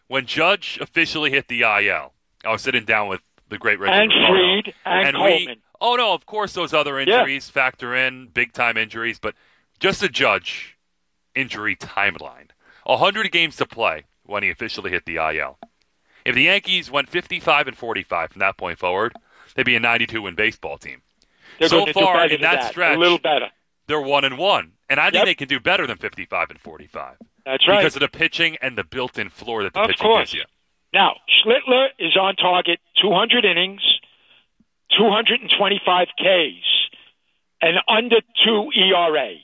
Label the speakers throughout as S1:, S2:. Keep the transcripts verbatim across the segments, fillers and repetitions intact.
S1: when Judge officially hit the I L, I was sitting down with the great Richard
S2: and
S1: Ruffalo,
S2: Fried and,
S1: and
S2: Coleman.
S1: We, oh, no, of course those other injuries yeah. factor in, big-time injuries, but just a Judge injury timeline. one hundred games to play when he officially hit the I L. If the Yankees went fifty-five and forty-five from that point forward, they'd be a ninety-two win baseball team.
S2: They're
S1: so far in that,
S2: that
S1: stretch,
S2: a little better.
S1: They're one and one, and I think
S2: yep.
S1: they can do better than fifty-five and forty-five.
S2: That's right,
S1: because of the pitching and the built-in floor that the
S2: of
S1: pitching
S2: course.
S1: gives you.
S2: Now, Schlittler is on target, two hundred innings, two hundred twenty-five Ks, and under two E R A,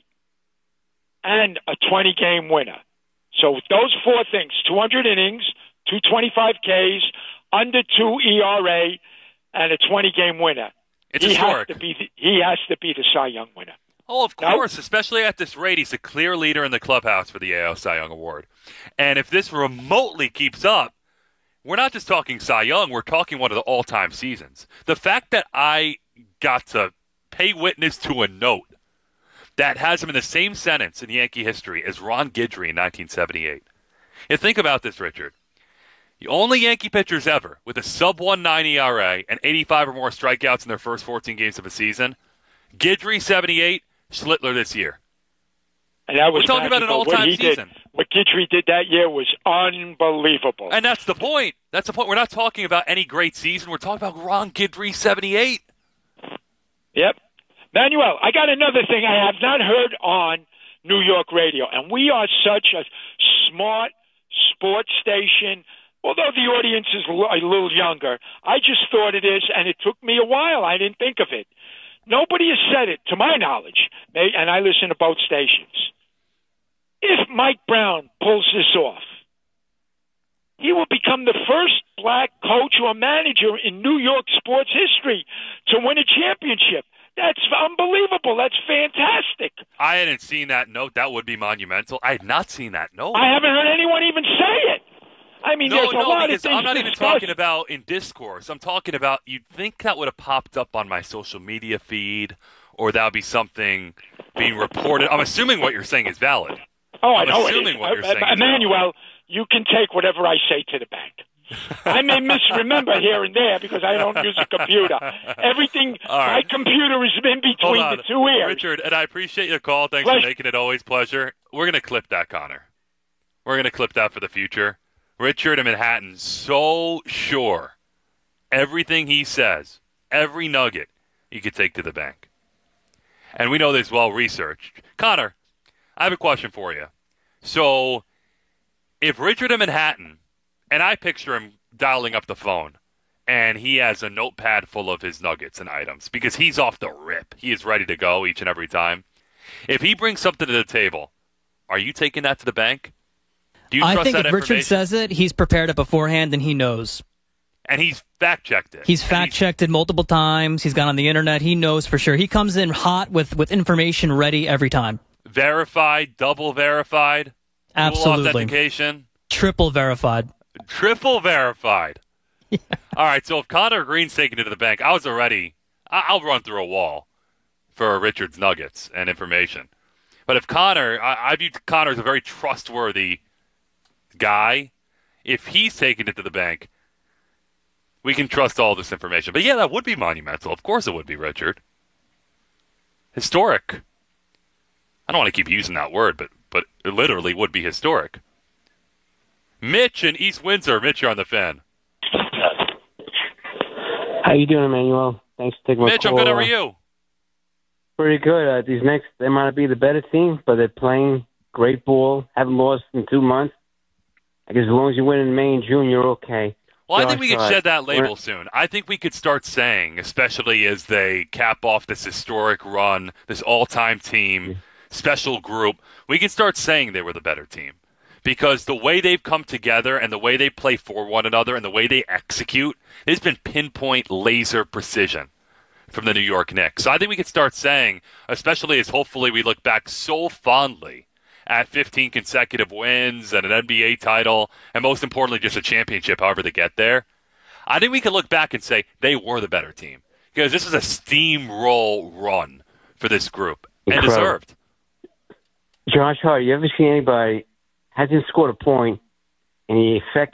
S2: and a twenty game winner. So those four things: two hundred innings, two hundred twenty-five Ks, under two E R A, and a twenty game winner.
S1: It's
S2: he
S1: historic.
S2: Has to be the, he has to be the Cy Young winner.
S1: Oh, of course, especially at this rate. He's a clear leader in the clubhouse for the A L Cy Young Award. And if this remotely keeps up, we're not just talking Cy Young, we're talking one of the all-time seasons. The fact that I got to pay witness to a note that has him in the same sentence in Yankee history as Ron Guidry in nineteen seventy-eight. And think about this, Richard. The only Yankee pitchers ever with a sub one point nine E R A and eighty-five or more strikeouts in their first fourteen games of a season, Guidry seventy-eight, Schlittler this year.
S2: And that was
S1: We're talking
S2: magical.
S1: about an all-time
S2: what
S1: season.
S2: Did, what Guidry did that year was unbelievable.
S1: And that's the point. That's the point. We're not talking about any great season. We're talking about Ron Guidry seventy-eight.
S2: Yep. Manuel, I got another thing I have not heard on New York radio, and we are such a smart sports station. Although the audience is a little younger, I just thought it is, and it took me a while. I didn't think of it. Nobody has said it, to my knowledge, and I listen to both stations. If Mike Brown pulls this off, he will become the first black coach or manager in New York sports history to win a championship. That's unbelievable. That's fantastic.
S1: I hadn't seen that note. That would be monumental. I had not seen that note.
S2: I haven't heard anyone even say it. I mean,
S1: no,
S2: there's a
S1: no,
S2: lot
S1: because
S2: of things
S1: I'm not even
S2: discussed.
S1: talking about in discourse. I'm talking about you'd think that would have popped up on my social media feed, or that would be something being reported. I'm assuming what you're saying is valid.
S2: Oh, I
S1: I'm
S2: know
S1: assuming
S2: it is.
S1: what you're
S2: uh,
S1: saying
S2: uh,
S1: is
S2: Emmanuel,
S1: valid.
S2: You can take whatever I say to the bank. I may misremember here and there because I don't use a computer. Everything,
S1: right.
S2: my computer is in between the two ears.
S1: Richard, and I appreciate your call. Thanks
S2: pleasure.
S1: for making it always pleasure. We're going to clip that, Connor. We're going to clip that for the future. Richard in Manhattan, so sure everything he says, every nugget, he could take to the bank. And we know this well researched. Connor, I have a question for you. So, if Richard in Manhattan, and I picture him dialing up the phone, and he has a notepad full of his nuggets and items, because he's off the rip. He is ready to go each and every time. If he brings something to the table, are you taking that to the bank? Do you trust
S3: I think
S1: that
S3: if Richard says it, he's prepared it beforehand and he knows.
S1: And he's fact-checked it.
S3: He's fact-checked it multiple times. He's gone on the internet. He knows for sure. He comes in hot with, with information ready every time.
S1: Verified, double verified,
S3: absolutely.
S1: Dual authentication.
S3: Triple verified.
S1: Triple verified. Yeah. All right, so if Connor Green's taking it to the bank, I was already, I'll run through a wall for Richard's nuggets and information. But if Connor, I, I view Connor as a very trustworthy guy. If he's taking it to the bank, we can trust all this information. But yeah, that would be monumental. Of course it would be, Richard. Historic. I don't want to keep using that word, but but it literally would be historic. Mitch in East Windsor. Mitch, you're on the Fan.
S4: How you doing, Emmanuel? Thanks for taking my
S1: Mitch,
S4: call.
S1: I'm good. How are you?
S4: Pretty good. Uh, these next, they might be the better team, but they're playing great ball. Haven't lost in two months. I guess as long as you win in May and June, you're okay.
S1: Well,
S4: so
S1: I think we
S4: could
S1: shed that label
S4: We're,
S1: soon. I think we could start saying, especially as they cap off this historic run, this all-time team, special group, we can start saying they were the better team. Because the way they've come together and the way they play for one another and the way they execute, there's been pinpoint laser precision from the New York Knicks. So I think we could start saying, especially as hopefully we look back so fondly at fifteen consecutive wins and an N B A title, and most importantly, just a championship, however they get there. I think we can look back and say they were the better team. Because this is a steamroll run for this group.
S4: Incredible.
S1: And deserved.
S4: Josh Hart, you ever see anybody hasn't scored a point and he affected